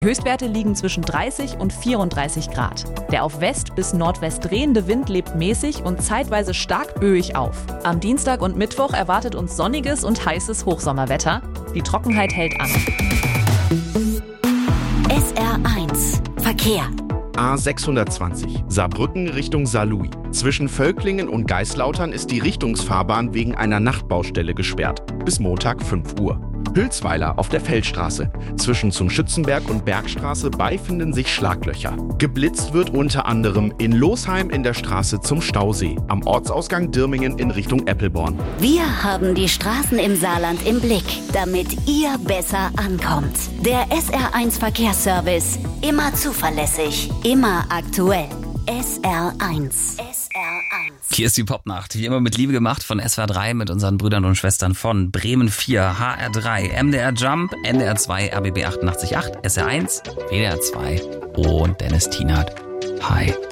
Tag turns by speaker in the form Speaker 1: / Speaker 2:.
Speaker 1: Höchstwerte liegen zwischen 30 und 34 Grad. Der auf West bis Nordwest drehende Wind lebt mäßig und zeitweise stark böig auf. Am Dienstag und Mittwoch erwartet uns sonniges und heißes Hochsommerwetter. Die Trockenheit hält an.
Speaker 2: SR1 Verkehr.
Speaker 3: A620 Saarbrücken Richtung Saarlouis. Zwischen Völklingen und Geislautern ist die Richtungsfahrbahn wegen einer Nachtbaustelle gesperrt. Bis Montag 5 Uhr. Hülsweiler auf der Feldstraße. Zwischen zum Schützenberg und Bergstraße befinden sich Schlaglöcher. Geblitzt wird unter anderem in Losheim in der Straße zum Stausee, am Ortsausgang Dirmingen in Richtung Eppelborn.
Speaker 2: Wir haben die Straßen im Saarland im Blick, damit ihr besser ankommt. Der SR1 Verkehrsservice. Immer zuverlässig, immer aktuell. SR1.
Speaker 4: Hier ist die Popnacht, wie immer mit Liebe gemacht von SWR 3 mit unseren Brüdern und Schwestern von Bremen 4, HR3, MDR Jump, NDR 2, RBB 88.8, SR1, WDR 2 und Dennis Tienert. Hi.